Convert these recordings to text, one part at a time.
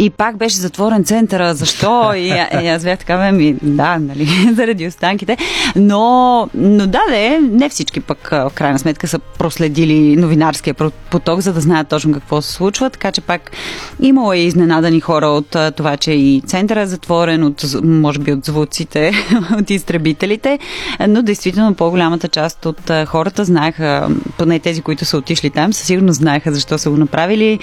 И пак беше затворен центъра. Защо? И аз бях така, да, нали, заради останките. Но да, не всички пък в крайна сметка са проследили новинарския поток, за да знаят точно какво се случва. Така че пак имало и изненадани хора от това, че и центъра е затворен, може би от звуците, от изтребителите. Но действително по-голямата част от хората знаеха, поне тези, които са отишли там, със сигурност знаеха защо са го направили.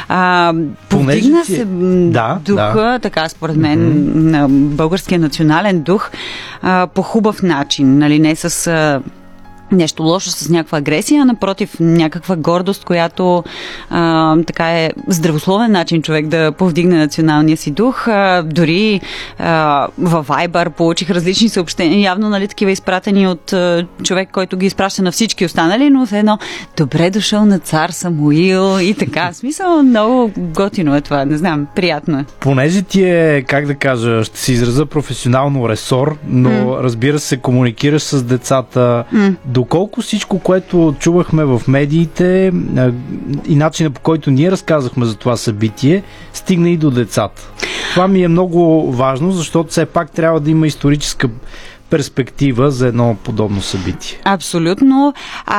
Повдигна се духа, така според мен, на българския национален дух по хубав начин, нали, не с нещо лошо, с някаква агресия, а напротив, някаква гордост, която така е здравословен начин човек да повдигне националния си дух. Дори във Viber получих различни съобщения, явно, нали, такива изпратени от човек, който ги изпраща на всички останали, но все едно добре дошъл на цар Самуил и така. В смисъл, много готино е това, не знам, приятно е. Понеже ти е, как да кажа, ще се израза професионално ресор, но разбира се, комуникираш с децата. Доколко всичко, което чувахме в медиите и начина, по който ние разказахме за това събитие, стигна и до децата? Това ми е много важно, защото все пак трябва да има историческа перспектива за едно подобно събитие. Абсолютно.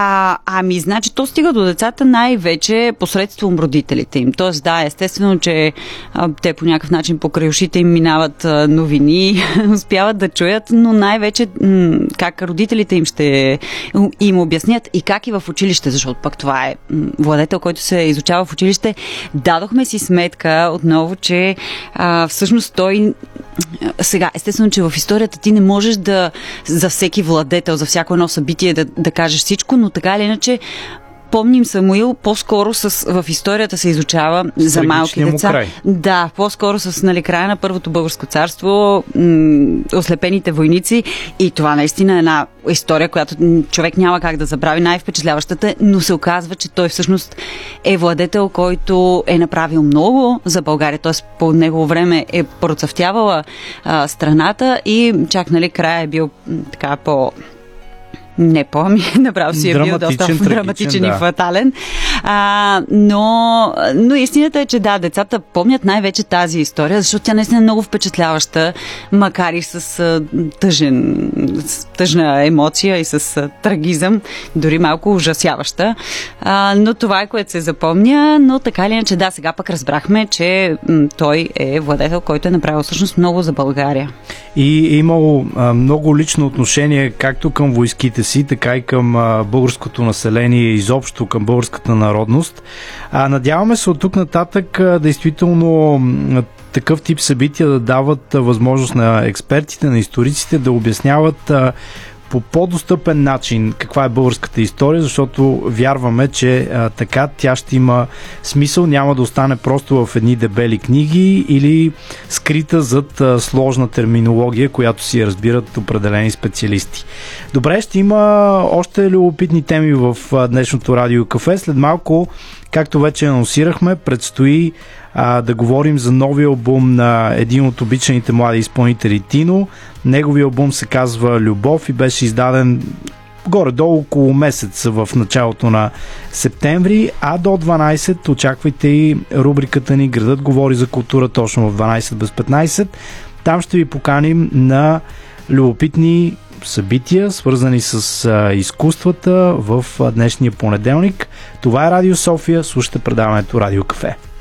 Значи, то стига до децата най-вече посредством родителите им. Тоест, да, естествено, че те по някакъв начин покрай ушите им минават новини, успяват да чуят, но най-вече как родителите им ще им обяснят и как и в училище, защото пък това е владетел, който се изучава в училище. Дадохме си сметка отново, че всъщност той сега, естествено, че в историята ти не можеш да за всеки владетел, за всяко едно събитие да кажеш всичко, но така или иначе помним Самуил, по-скоро в историята се изучава за малки деца. Край. Да, по-скоро с, нали, края на Първото българско царство, ослепените войници, и това наистина е една история, която човек няма как да забрави, най-впечатляващата, но се оказва, че той всъщност е владетел, който е направил много за България, т.е. по негово време е процъфтявала страната и чак, нали, края е бил така направо си е бил доста драматичен и фатален. Но истината е, че да, децата помнят най-вече тази история, защото тя наистина е много впечатляваща, макар и с тъжна емоция и с трагизъм, дори малко ужасяваща. Но това е, което се запомня, но така или иначе, да, сега пък разбрахме, че той е владетел, който е направил всъщност много за България. И е имало много лично отношение както към войските си, така и към българското население, изобщо към българската народност. Надяваме се от тук нататък действително такъв тип събития да дават възможност на експертите, на историците да обясняват по по-достъпен начин каква е българската история, защото вярваме, че така тя ще има смисъл, няма да остане просто в едни дебели книги или скрита зад сложна терминология, която си разбират определени специалисти. Добре, ще има още любопитни теми в днешното Радио Кафе. След малко, както вече анонсирахме, предстои да говорим за новия албум на един от обичаните млади изпълнители Тино. Неговия албум се казва Любов и беше издаден горе-долу около месец в началото на септември, а до 12 очаквайте и рубриката ни Градът говори за култура точно в 12 без 15. Там ще ви поканим на любопитни събития, свързани с изкуствата в днешния понеделник. Това е Радио София, слушате предаването Радио Кафе.